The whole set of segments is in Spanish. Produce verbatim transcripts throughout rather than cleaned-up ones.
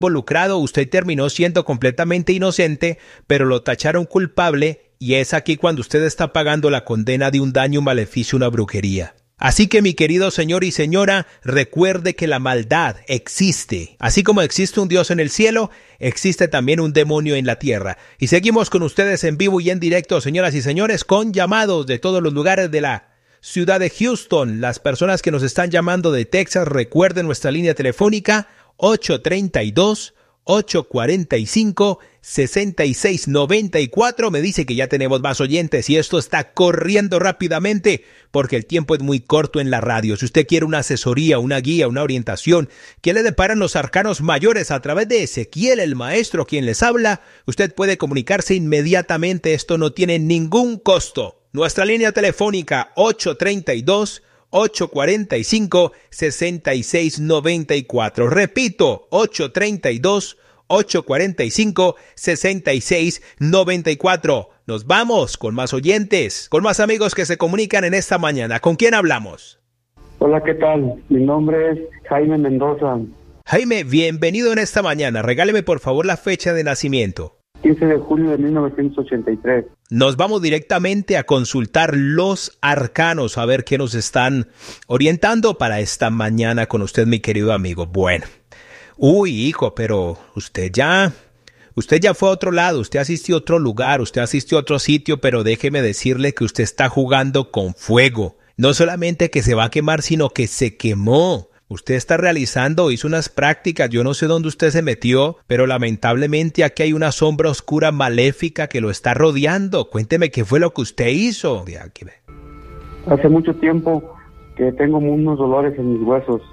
involucrado, usted terminó siendo completamente inocente, pero lo tacharon culpable y es aquí cuando usted está pagando la condena de un daño, un maleficio, una brujería. Así que mi querido señor y señora, recuerde que la maldad existe. Así como existe un Dios en el cielo, existe también un demonio en la tierra. Y seguimos con ustedes en vivo y en directo, señoras y señores, con llamados de todos los lugares de la ciudad de Houston. Las personas que nos están llamando de Texas, recuerden nuestra línea telefónica ocho tres dos, ocho cuatro cinco, seis seis nueve cuatro. Me dice que ya tenemos más oyentes y esto está corriendo rápidamente porque el tiempo es muy corto en la radio. Si usted quiere una asesoría, una guía, una orientación que le deparan los arcanos mayores a través de Ezequiel, el maestro quien les habla, usted puede comunicarse inmediatamente. Esto no tiene ningún costo. Nuestra línea telefónica ocho tres dos, ocho cuatro cinco, seis seis nueve cuatro. Repito, ocho tres dos, ocho cuatro cinco, seis seis nueve cuatro. Nos vamos con más oyentes, con más amigos que se comunican en esta mañana. ¿Con quién hablamos? Hola, ¿qué tal? Mi nombre es Jaime Mendoza. Jaime, bienvenido en esta mañana. Regáleme por favor la fecha de nacimiento. quince de julio de mil novecientos ochenta y tres. Nos vamos directamente a consultar los arcanos, a ver qué nos están orientando para esta mañana con usted, mi querido amigo. Bueno, uy, hijo, pero usted ya, usted ya fue a otro lado, usted asistió a otro lugar, usted asistió a otro sitio, pero déjeme decirle que usted está jugando con fuego. No solamente que se va a quemar, sino que se quemó. Usted está realizando, hizo unas prácticas, yo no sé dónde usted se metió, pero lamentablemente aquí hay una sombra oscura maléfica que lo está rodeando. Cuénteme qué fue lo que usted hizo. Hace mucho tiempo que tengo unos dolores en mis huesos.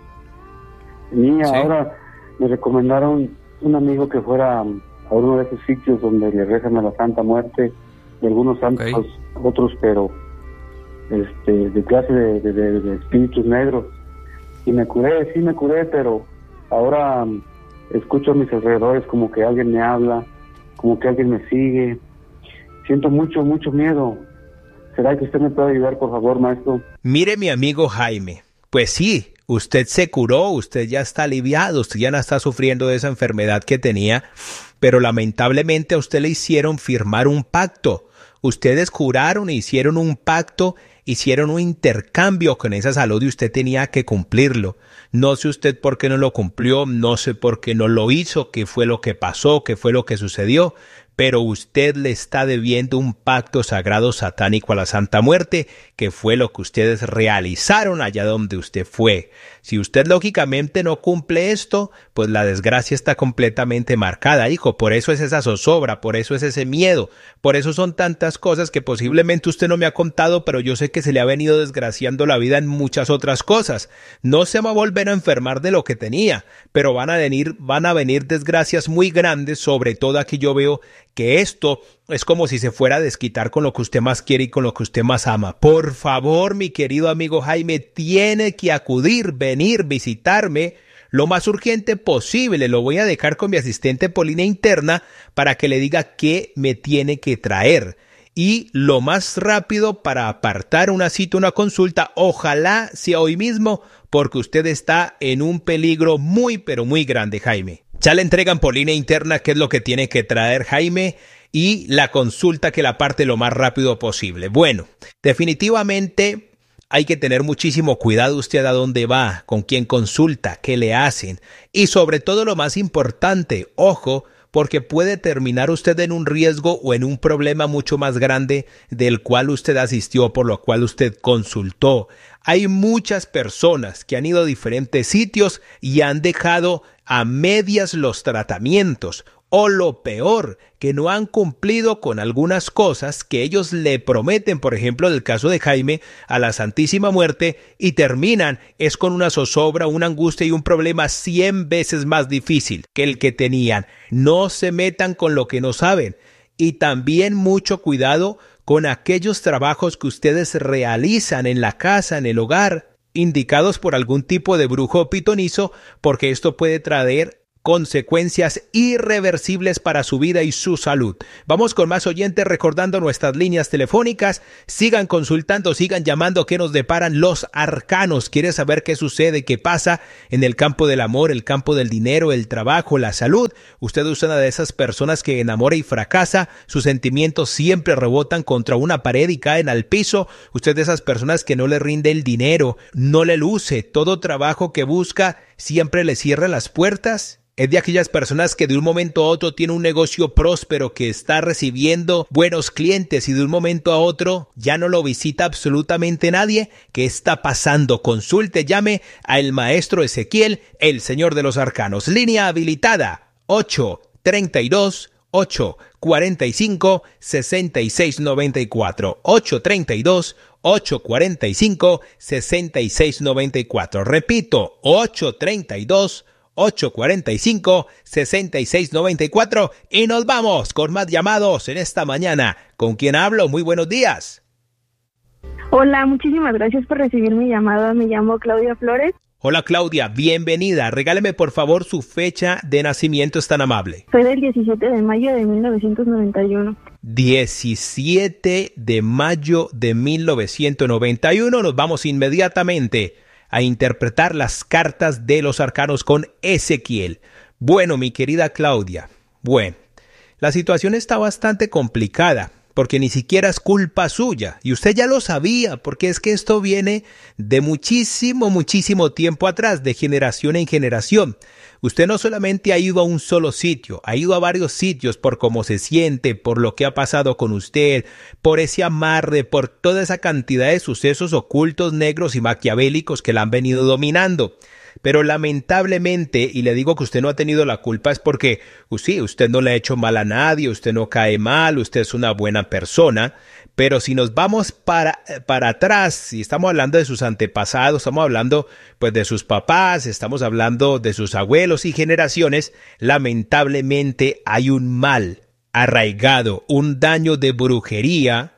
Y ¿Sí? ahora me recomendaron un amigo que fuera a uno de esos sitios donde le rezan a la Santa Muerte, de algunos santos, okay. otros, pero este, de clase de, de, de, de espíritus negros. Y me curé, sí me curé, pero ahora um, escucho a mis alrededores como que alguien me habla, como que alguien me sigue. Siento mucho, mucho miedo. ¿Será que usted me puede ayudar, por favor, maestro? Mire, mi amigo Jaime, pues sí, usted se curó, usted ya está aliviado, usted ya no está sufriendo de esa enfermedad que tenía, pero lamentablemente a usted le hicieron firmar un pacto. Ustedes juraron e hicieron un pacto, hicieron un intercambio con esa salud y usted tenía que cumplirlo. No sé usted por qué no lo cumplió, no sé por qué no lo hizo, qué fue lo que pasó, qué fue lo que sucedió, pero usted le está debiendo un pacto sagrado satánico a la Santa Muerte, que fue lo que ustedes realizaron allá donde usted fue. Si usted lógicamente no cumple esto, pues la desgracia está completamente marcada, hijo. Por eso es esa zozobra, por eso es ese miedo, por eso son tantas cosas que posiblemente usted no me ha contado, pero yo sé que se le ha venido desgraciando la vida en muchas otras cosas. No se va a volver a enfermar de lo que tenía, pero van a venir, van a venir desgracias muy grandes, sobre todo aquí yo veo que esto es como si se fuera a desquitar con lo que usted más quiere y con lo que usted más ama. Por favor, mi querido amigo Jaime, tiene que acudir, venir, visitarme lo más urgente posible. Lo voy a dejar con mi asistente por línea interna para que le diga qué me tiene que traer. Y lo más rápido para apartar una cita, una consulta, ojalá sea hoy mismo, porque usted está en un peligro muy, pero muy grande, Jaime. Ya le entregan por línea interna qué es lo que tiene que traer Jaime y la consulta que la parte lo más rápido posible. Bueno, definitivamente hay que tener muchísimo cuidado usted a dónde va, con quién consulta, qué le hacen y sobre todo lo más importante, ojo, porque puede terminar usted en un riesgo o en un problema mucho más grande del cual usted asistió, por lo cual usted consultó. Hay muchas personas que han ido a diferentes sitios y han dejado a medias los tratamientos, o lo peor, que no han cumplido con algunas cosas que ellos le prometen, por ejemplo, del caso de Jaime, a la Santísima Muerte, y terminan es con una zozobra, una angustia y un problema cien veces más difícil que el que tenían. No se metan con lo que no saben. Y también mucho cuidado con aquellos trabajos que ustedes realizan en la casa, en el hogar, indicados por algún tipo de brujo o pitonizo, porque esto puede traer consecuencias irreversibles para su vida y su salud. Vamos con más oyentes recordando nuestras líneas telefónicas. Sigan consultando, sigan llamando. ¿Qué nos deparan los arcanos? ¿Quiere saber qué sucede, qué pasa en el campo del amor, el campo del dinero, el trabajo, la salud? Usted es una de esas personas que enamora y fracasa. Sus sentimientos siempre rebotan contra una pared y caen al piso. Usted es de esas personas que no le rinde el dinero, no le luce. Todo trabajo que busca siempre le cierra las puertas. Es de aquellas personas que de un momento a otro tiene un negocio próspero, que está recibiendo buenos clientes y de un momento a otro ya no lo visita absolutamente nadie. ¿Qué está pasando? Consulte, llame al maestro Ezequiel, el señor de los arcanos. Línea habilitada ocho treinta y dos, ocho cuarenta y cinco, sesenta y seis noventa y cuatro. ocho treinta y dos, ocho cuarenta y cinco, sesenta y seis noventa y cuatro. Repito, ocho treinta y dos, ocho cuarenta y cinco, sesenta y seis noventa y cuatro. Y nos vamos con más llamados en esta mañana. ¿Con quién hablo? Muy buenos días. Hola, muchísimas gracias por recibir mi llamada. Me llamo Claudia Flores. Hola Claudia, bienvenida. Regáleme por favor su fecha de nacimiento, es tan amable. Soy del diecisiete de mayo de mil novecientos noventa y uno. diecisiete de mayo de mil novecientos noventa y uno. Nos vamos inmediatamente a interpretar las cartas de los arcanos con Ezequiel. Bueno, mi querida Claudia, bueno, la situación está bastante complicada porque ni siquiera es culpa suya y usted ya lo sabía, porque es que esto viene de muchísimo, muchísimo tiempo atrás, de generación en generación. Usted no solamente ha ido a un solo sitio, ha ido a varios sitios por cómo se siente, por lo que ha pasado con usted, por ese amarre, por toda esa cantidad de sucesos ocultos, negros y maquiavélicos que la han venido dominando. Pero lamentablemente, y le digo que usted no ha tenido la culpa, es porque, pues sí, usted no le ha hecho mal a nadie, usted no cae mal, usted es una buena persona. Pero si nos vamos para, para atrás, si estamos hablando de sus antepasados, estamos hablando pues de sus papás, estamos hablando de sus abuelos y generaciones, lamentablemente hay un mal arraigado, un daño de brujería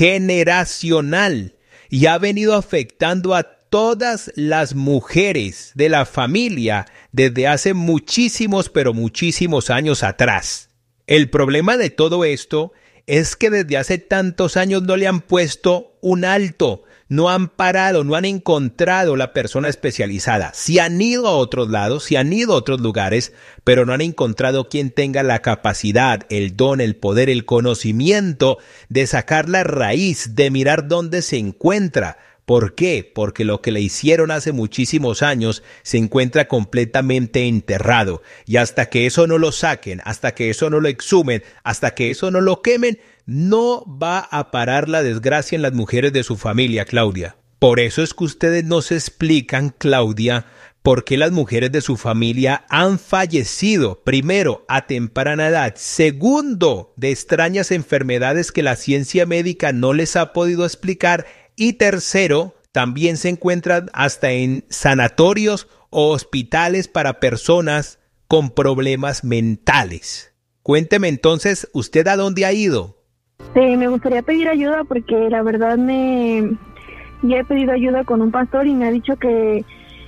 generacional y ha venido afectando a todas las mujeres de la familia desde hace muchísimos, pero muchísimos años atrás. El problema de todo esto es que desde hace tantos años no le han puesto un alto, no han parado, no han encontrado la persona especializada. Sí han ido a otros lados, sí han ido a otros lugares, pero no han encontrado quien tenga la capacidad, el don, el poder, el conocimiento de sacar la raíz, de mirar dónde se encuentra. ¿Por qué? Porque lo que le hicieron hace muchísimos años se encuentra completamente enterrado. Y hasta que eso no lo saquen, hasta que eso no lo exhumen, hasta que eso no lo quemen, no va a parar la desgracia en las mujeres de su familia, Claudia. Por eso es que ustedes no se explican, Claudia, por qué las mujeres de su familia han fallecido, primero, a temprana edad, segundo, de extrañas enfermedades que la ciencia médica no les ha podido explicar, y tercero, también se encuentran hasta en sanatorios o hospitales para personas con problemas mentales. Cuénteme entonces, ¿usted a dónde ha ido? Sí, me gustaría pedir ayuda porque la verdad me... ya he pedido ayuda con un pastor y me ha dicho que,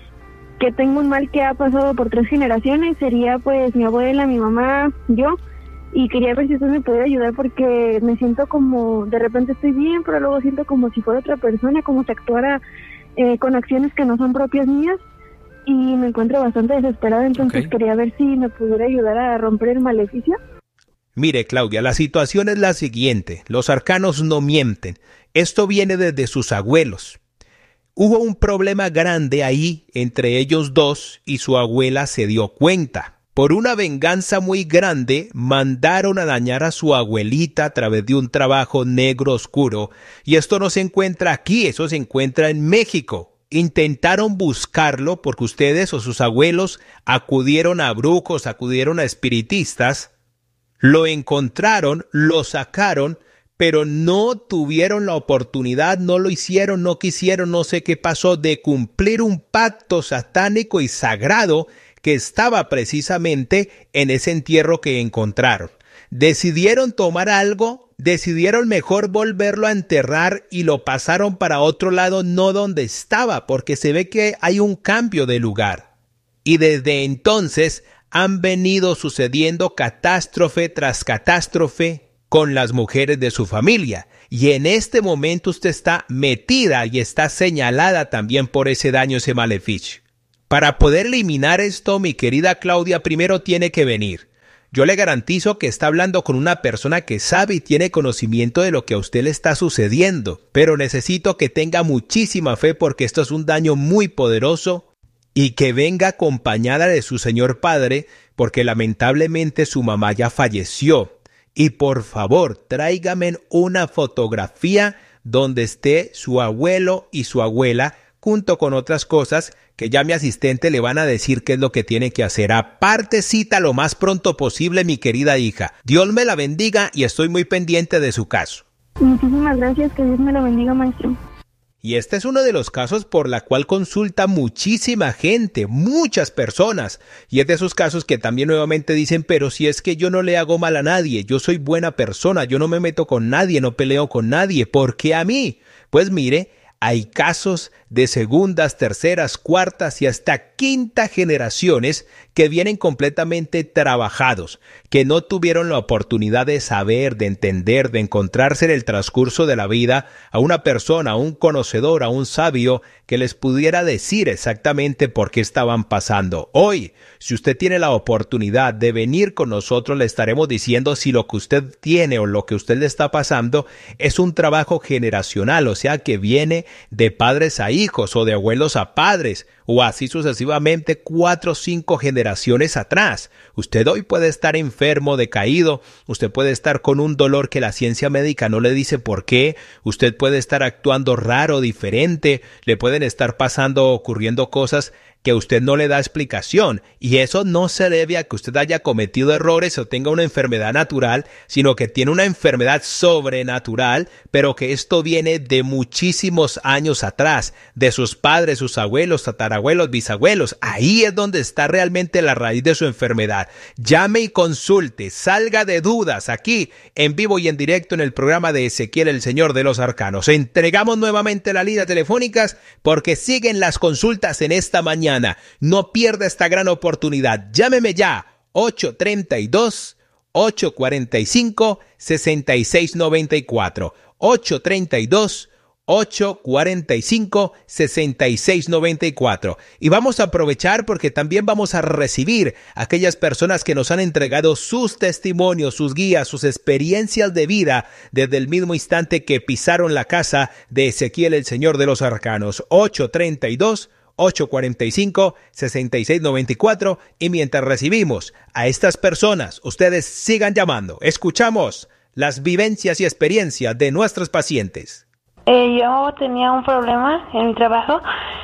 que tengo un mal que ha pasado por tres generaciones. Sería pues mi abuela, mi mamá, yo. Y quería ver si usted me puede ayudar porque me siento como, de repente estoy bien, pero luego siento como si fuera otra persona, como si actuara eh, con acciones que no son propias mías y me encuentro bastante desesperada, entonces okay. Quería ver si me pudiera ayudar a romper el maleficio. Mire, Claudia, la situación es la siguiente, los arcanos no mienten, esto viene desde sus abuelos. Hubo un problema grande ahí entre ellos dos y su abuela se dio cuenta. Por una venganza muy grande, mandaron a dañar a su abuelita a través de un trabajo negro oscuro. Y esto no se encuentra aquí, eso se encuentra en México. Intentaron buscarlo porque ustedes o sus abuelos acudieron a brujos, acudieron a espiritistas. Lo encontraron, lo sacaron, pero no tuvieron la oportunidad, no lo hicieron, no quisieron, no sé qué pasó, de cumplir un pacto satánico y sagrado que estaba precisamente en ese entierro que encontraron. Decidieron tomar algo, decidieron mejor volverlo a enterrar y lo pasaron para otro lado, no donde estaba, porque se ve que hay un cambio de lugar. Y desde entonces han venido sucediendo catástrofe tras catástrofe con las mujeres de su familia. Y en este momento usted está metida y está señalada también por ese daño, ese maleficio. Para poder eliminar esto, mi querida Claudia, primero tiene que venir. Yo le garantizo que está hablando con una persona que sabe y tiene conocimiento de lo que a usted le está sucediendo. Pero necesito que tenga muchísima fe porque esto es un daño muy poderoso y que venga acompañada de su señor padre porque lamentablemente su mamá ya falleció. Y por favor, tráigame una fotografía donde esté su abuelo y su abuela junto con otras cosas que ya mi asistente le van a decir qué es lo que tiene que hacer. Aparte, cita lo más pronto posible, mi querida hija. Dios me la bendiga y estoy muy pendiente de su caso. Muchísimas gracias, que Dios me lo bendiga, maestro. Y este es uno de los casos por la cual consulta muchísima gente, muchas personas. Y es de esos casos que también nuevamente dicen, pero si es que yo no le hago mal a nadie, yo soy buena persona, yo no me meto con nadie, no peleo con nadie, ¿por qué a mí? Pues mire, hay casos de segundas, terceras, cuartas y hasta quinta generaciones que vienen completamente trabajados, que no tuvieron la oportunidad de saber, de entender, de encontrarse en el transcurso de la vida a una persona, a un conocedor, a un sabio que les pudiera decir exactamente por qué estaban pasando. Hoy, si usted tiene la oportunidad de venir con nosotros, le estaremos diciendo si lo que usted tiene o lo que usted le está pasando es un trabajo generacional, o sea que viene de padres a hijos o de abuelos a padres o así sucesivamente cuatro o cinco generaciones atrás. Usted hoy puede estar enfermo, decaído, usted puede estar con un dolor que la ciencia médica no le dice por qué, usted puede estar actuando raro, diferente, le pueden estar pasando o ocurriendo cosas que usted no le da explicación, y eso no se debe a que usted haya cometido errores o tenga una enfermedad natural, sino que tiene una enfermedad sobrenatural, pero que esto viene de muchísimos años atrás, de sus padres, sus abuelos, tatarabuelos, bisabuelos. Ahí es donde está realmente la raíz de su enfermedad. Llame y consulte, salga de dudas aquí en vivo y en directo en el programa de Ezequiel, el Señor de los Arcanos. Entregamos nuevamente las líneas telefónicas porque siguen las consultas en esta mañana. No pierda esta gran oportunidad. Llámeme ya, ocho tres dos, ocho cuatro cinco, seis seis nueve cuatro. ocho tres dos, ocho cuatro cinco, seis seis nueve cuatro. Y vamos a aprovechar porque también vamos a recibir a aquellas personas que nos han entregado sus testimonios, sus guías, sus experiencias de vida desde el mismo instante que pisaron la casa de Ezequiel, el Señor de los Arcanos. ocho tres dos, ocho cuatro cinco, seis seis nueve cuatro. Y mientras recibimos a estas personas, ustedes sigan llamando. Escuchamos las vivencias y experiencias de nuestros pacientes. Eh, yo tenía un problema en mi trabajo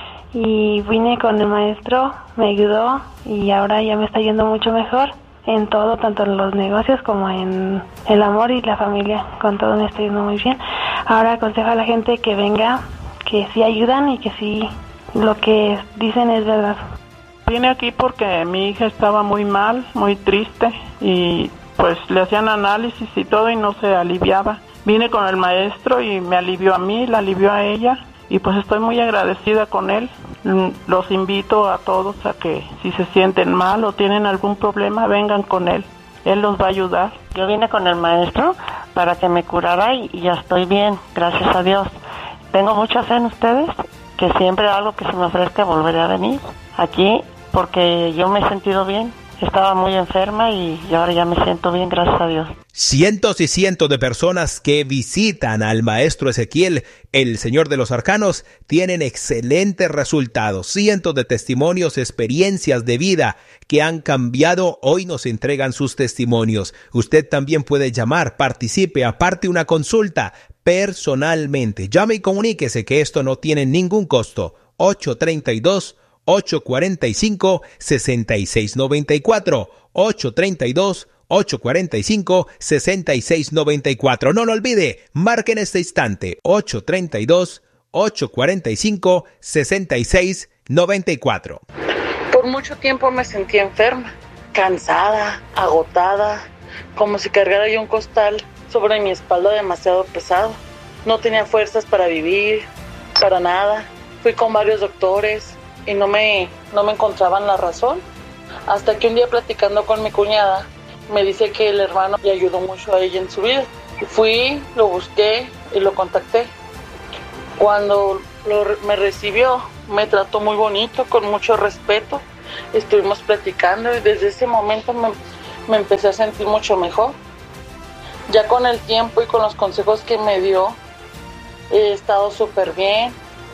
y vine con el maestro, me ayudó y ahora ya me está yendo mucho mejor en todo, tanto en los negocios como en el amor y la familia. Con todo me está yendo muy bien. Ahora aconsejo a la gente que venga, que sí ayudan y que sí lo que dicen es verdad. Vine aquí porque mi hija estaba muy mal, muy triste y pues le hacían análisis y todo y no se aliviaba. Vine con el maestro y me alivió a mí, la alivió a ella y pues estoy muy agradecida con él. Los invito a todos a que si se sienten mal o tienen algún problema, vengan con él. Él los va a ayudar. Yo vine con el maestro para que me curara y, y ya estoy bien, gracias a Dios. Tengo mucha fe en ustedes, que siempre algo que se me ofrezca volveré a venir aquí porque yo me he sentido bien. Estaba muy enferma y, y ahora ya me siento bien, gracias a Dios. Cientos y cientos de personas que visitan al maestro Ezequiel, el Señor de los Arcanos, tienen excelentes resultados. Cientos de testimonios, experiencias de vida que han cambiado, hoy nos entregan sus testimonios. Usted también puede llamar, participe, aparte una consulta personalmente. Llame y comuníquese que esto no tiene ningún costo. ocho tres dos, ocho cuatro cinco, seis seis nueve cuatro. ocho tres dos, ocho cuatro cinco, seis seis nueve cuatro. No lo olvide, marque en este instante ocho tres dos, ocho cuatro cinco, seis seis nueve cuatro. Por mucho tiempo me sentí enferma, cansada, agotada, como si cargara yo un costal sobre mi espalda demasiado pesado. No tenía fuerzas para vivir, para nada. Fui con varios doctores y no me, no me encontraban la razón. Hasta que un día platicando con mi cuñada, me dice que el hermano le ayudó mucho a ella en su vida. Fui, lo busqué y lo contacté. Cuando lo, me recibió, me trató muy bonito, con mucho respeto. Estuvimos platicando y desde ese momento me, me empecé a sentir mucho mejor. Ya con el tiempo y con los consejos que me dio, he estado súper bien.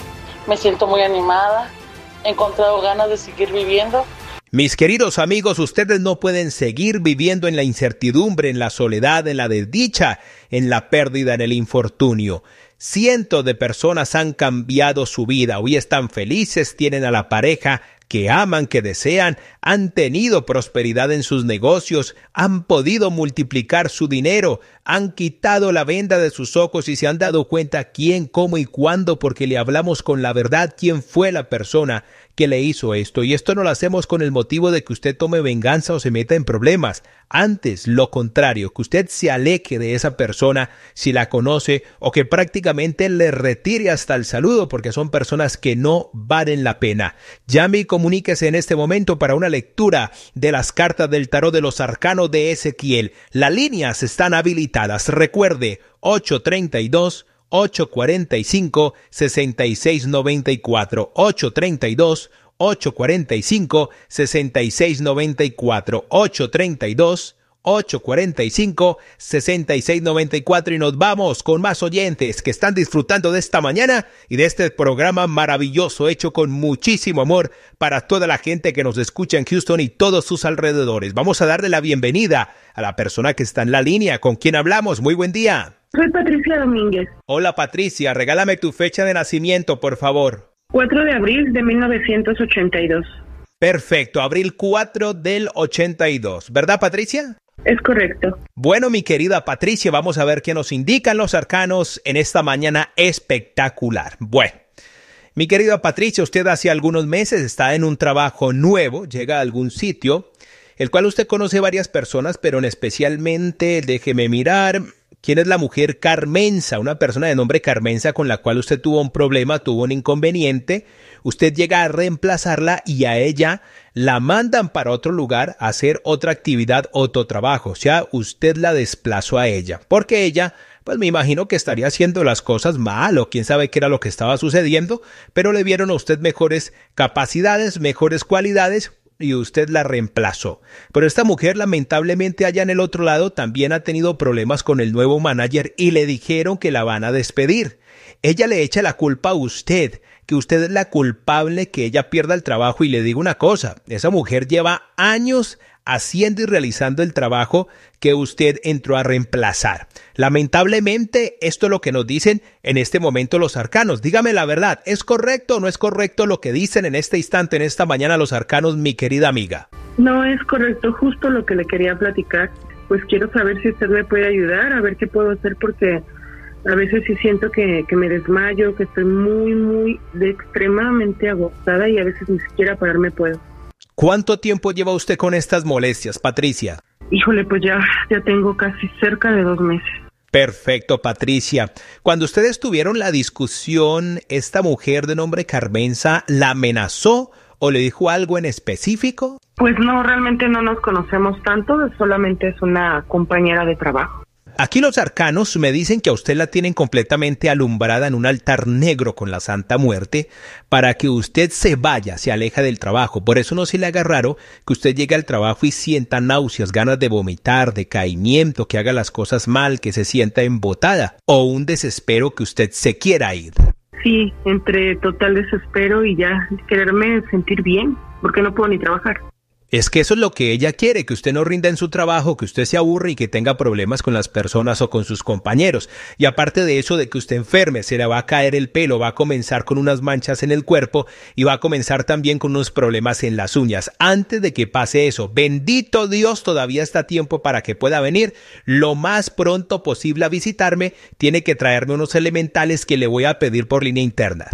Me siento muy animada. He encontrado ganas de seguir viviendo. Mis queridos amigos, ustedes no pueden seguir viviendo en la incertidumbre, en la soledad, en la desdicha, en la pérdida, en el infortunio. Cientos de personas han cambiado su vida. Hoy están felices, tienen a la pareja que aman, que desean, han tenido prosperidad en sus negocios, han podido multiplicar su dinero, han quitado la venda de sus ojos y se han dado cuenta quién, cómo y cuándo, porque le hablamos con la verdad quién fue la persona que le hizo esto. Y esto no lo hacemos con el motivo de que usted tome venganza o se meta en problemas. Antes, lo contrario, que usted se aleje de esa persona si la conoce o que prácticamente le retire hasta el saludo, porque son personas que no valen la pena. Llame y comuníquese en este momento para una lectura de las cartas del tarot de los arcanos de Ezequiel. Las líneas están habilitadas. Recuerde, ocho treinta y dos, ocho cuarenta y cinco, sesenta y seis noventa y cuatro, ocho treinta y dos, ocho cuarenta y cinco, sesenta y seis noventa y cuatro, ocho treinta y dos, ocho cuarenta y cinco, sesenta y seis noventa y cuatro, y nos vamos con más oyentes que están disfrutando de esta mañana y de este programa maravilloso hecho con muchísimo amor para toda la gente que nos escucha en Houston y todos sus alrededores. Vamos a darle la bienvenida a la persona que está en la línea. ¿Con quién hablamos? Muy buen día. Soy Patricia Domínguez. Hola Patricia, regálame tu fecha de nacimiento, por favor. cuatro de abril de mil novecientos ochenta y dos. Perfecto, abril cuatro del ochenta y dos, ¿verdad Patricia? Es correcto. Bueno, mi querida Patricia, vamos a ver qué nos indican los arcanos en esta mañana espectacular. Bueno, mi querida Patricia, usted hace algunos meses está en un trabajo nuevo, llega a algún sitio, el cual usted conoce varias personas, pero en especialmente, déjeme mirar, ¿quién es la mujer Carmenza? Una persona de nombre Carmenza con la cual usted tuvo un problema, tuvo un inconveniente. Usted llega a reemplazarla y a ella la mandan para otro lugar a hacer otra actividad, otro trabajo. O sea, usted la desplazó a ella. Porque ella, pues me imagino que estaría haciendo las cosas mal o quién sabe qué era lo que estaba sucediendo, pero le vieron a usted mejores capacidades, mejores cualidades, y usted la reemplazó. Pero esta mujer lamentablemente allá en el otro lado también ha tenido problemas con el nuevo manager y le dijeron que la van a despedir. Ella le echa la culpa a usted, que usted es la culpable que ella pierda el trabajo, y le digo una cosa, esa mujer lleva años haciendo y realizando el trabajo que usted entró a reemplazar. Lamentablemente, esto es lo que nos dicen en este momento los arcanos. Dígame la verdad, ¿es correcto o no es correcto lo que dicen en este instante, en esta mañana los arcanos, mi querida amiga? No es correcto, justo lo que le quería platicar. Pues quiero saber si usted me puede ayudar, a ver qué puedo hacer, porque a veces sí siento que, que me desmayo, que estoy muy, muy de extremadamente agotada y a veces ni siquiera pararme puedo. ¿Cuánto tiempo lleva usted con estas molestias, Patricia? Híjole, pues ya, ya tengo casi cerca de dos meses. Perfecto, Patricia. Cuando ustedes tuvieron la discusión, ¿esta mujer de nombre Carmenza la amenazó o le dijo algo en específico? Pues no, realmente no nos conocemos tanto, solamente es una compañera de trabajo. Aquí los arcanos me dicen que a usted la tienen completamente alumbrada en un altar negro con la Santa Muerte para que usted se vaya, se aleja del trabajo. Por eso no se le haga raro que usted llegue al trabajo y sienta náuseas, ganas de vomitar, decaimiento, que haga las cosas mal, que se sienta embotada o un desespero que usted se quiera ir. Sí, entre total desespero y ya quererme sentir bien, porque no puedo ni trabajar. Es que eso es lo que ella quiere, que usted no rinda en su trabajo, que usted se aburre y que tenga problemas con las personas o con sus compañeros. Y aparte de eso, de que usted enferme, se le va a caer el pelo, va a comenzar con unas manchas en el cuerpo y va a comenzar también con unos problemas en las uñas. Antes de que pase eso, bendito Dios, todavía está tiempo para que pueda venir lo más pronto posible a visitarme. Tiene que traerme unos elementales que le voy a pedir por línea interna.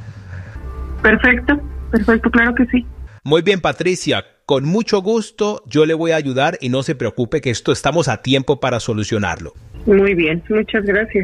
Perfecto, perfecto, claro que sí. Muy bien, Patricia. Con mucho gusto yo le voy a ayudar y no se preocupe que esto estamos a tiempo para solucionarlo. Muy bien, muchas gracias.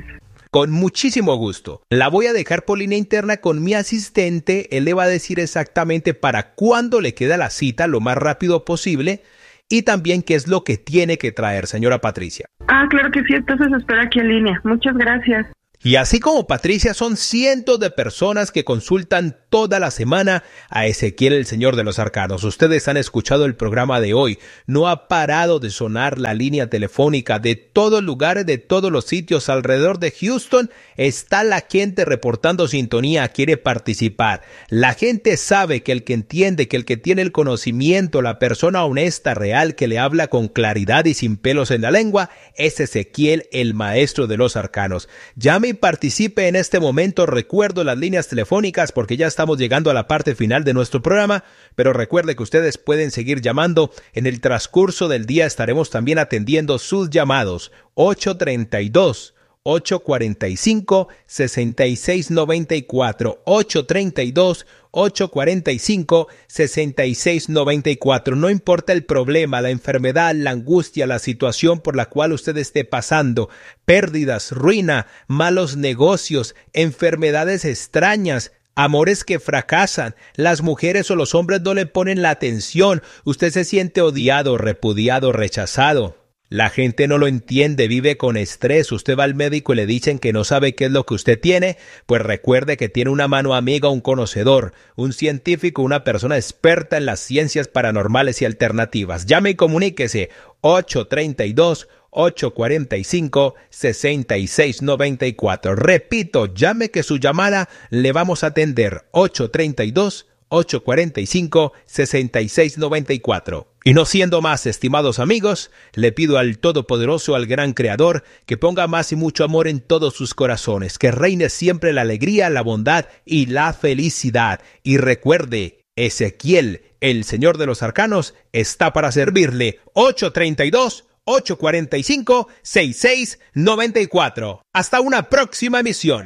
Con muchísimo gusto. La voy a dejar por línea interna con mi asistente. Él le va a decir exactamente para cuándo le queda la cita lo más rápido posible y también qué es lo que tiene que traer, señora Patricia. Ah, claro que sí, entonces espera aquí en línea. Muchas gracias. Y así como Patricia, son cientos de personas que consultan toda la semana a Ezequiel, el Señor de los Arcanos. Ustedes han escuchado el programa de hoy. No ha parado de sonar la línea telefónica de todos lugares, de todos los sitios alrededor de Houston. Está la gente reportando sintonía, quiere participar. La gente sabe que el que entiende, que el que tiene el conocimiento, la persona honesta, real, que le habla con claridad y sin pelos en la lengua, es Ezequiel, el Maestro de los Arcanos. Llame y participe en este momento. Recuerdo las líneas telefónicas porque ya estamos llegando a la parte final de nuestro programa, pero recuerde que ustedes pueden seguir llamando. En el transcurso del día estaremos también atendiendo sus llamados. ocho treinta y dos, ocho cuarenta y cinco, sesenta y seis noventa y cuatro, ocho treinta y dos, ocho cuarenta y cinco, sesenta y seis noventa y cuatro. No importa el problema, la enfermedad, la angustia, la situación por la cual usted esté pasando, pérdidas, ruina, malos negocios, enfermedades extrañas, amores que fracasan, las mujeres o los hombres no le ponen la atención, usted se siente odiado, repudiado, rechazado. La gente no lo entiende, vive con estrés. Usted va al médico y le dicen que no sabe qué es lo que usted tiene. Pues recuerde que tiene una mano amiga, un conocedor, un científico, una persona experta en las ciencias paranormales y alternativas. Llame y comuníquese. ocho treinta y dos, ocho cuarenta y cinco, sesenta y seis noventa y cuatro. Repito, llame que su llamada le vamos a atender. ocho treinta y dos, ocho cuarenta y cinco, sesenta y seis noventa y cuatro. Y no siendo más, estimados amigos, le pido al Todopoderoso, al Gran Creador, que ponga más y mucho amor en todos sus corazones, que reine siempre la alegría, la bondad y la felicidad. Y recuerde, Ezequiel, el Señor de los Arcanos, está para servirle. ocho treinta y dos, ocho cuarenta y cinco, sesenta y seis noventa y cuatro. Hasta una próxima emisión.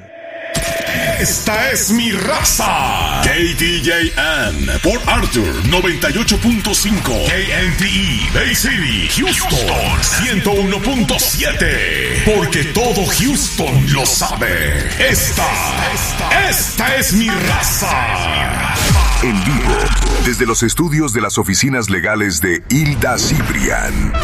Esta es mi raza. K T J M por Arthur noventa y ocho punto cinco. K N T E Bay City, Houston ciento uno punto siete. Porque todo Houston lo sabe. Esta, esta, esta es mi raza. En vivo, desde los estudios de las oficinas legales de Hilda Cibrián.